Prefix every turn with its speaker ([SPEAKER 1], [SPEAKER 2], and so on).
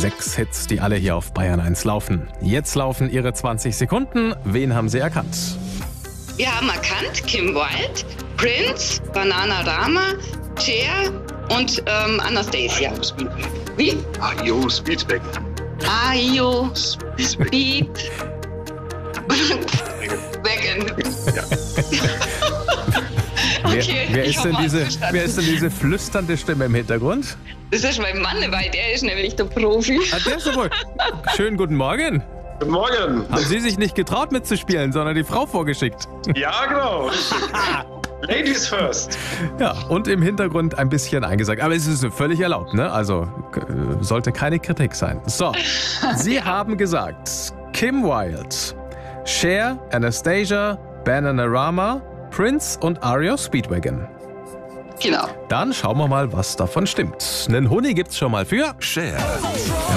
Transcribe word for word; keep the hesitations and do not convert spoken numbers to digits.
[SPEAKER 1] Sechs Hits, die alle hier auf Bayern eins laufen. Jetzt laufen Ihre zwanzig Sekunden. Wen haben Sie erkannt?
[SPEAKER 2] Wir haben erkannt Kim Wilde, Prince, Bananarama, Cher und ähm, Anastasia. Wie?
[SPEAKER 3] Ayo Speedwagon.
[SPEAKER 2] Ayo Speed Wagon.
[SPEAKER 3] Ja.
[SPEAKER 2] Okay,
[SPEAKER 1] wer, wer,
[SPEAKER 2] ich
[SPEAKER 1] ist denn
[SPEAKER 2] hab
[SPEAKER 1] diese,
[SPEAKER 2] verstanden.
[SPEAKER 1] wer ist denn diese flüsternde Stimme im Hintergrund?
[SPEAKER 2] Das ist mein Mann, weil der ist nämlich der Profi.
[SPEAKER 1] Ah, der ist wohl. Schönen guten Morgen.
[SPEAKER 3] Guten Morgen.
[SPEAKER 1] Haben Sie sich nicht getraut mitzuspielen, sondern die Frau vorgeschickt?
[SPEAKER 3] Ja, genau. Ladies first.
[SPEAKER 1] Ja, und im Hintergrund ein bisschen eingesagt. Aber es ist völlig erlaubt, ne? Also äh, sollte keine Kritik sein. So, Sie haben gesagt Kim Wilde, Cher, Anastasia, Bananarama, Prince und Ayo Speedwagon.
[SPEAKER 2] Genau.
[SPEAKER 1] Dann schauen wir mal, was davon stimmt. Einen Huni gibt's schon mal für
[SPEAKER 4] Cher.